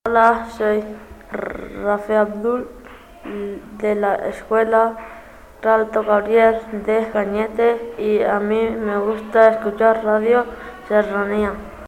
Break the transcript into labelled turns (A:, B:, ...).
A: Hola, soy Rafael Abdul de la Escuela Ralto Gabriel de Cañete y a mí me gusta escuchar Radio Serranía.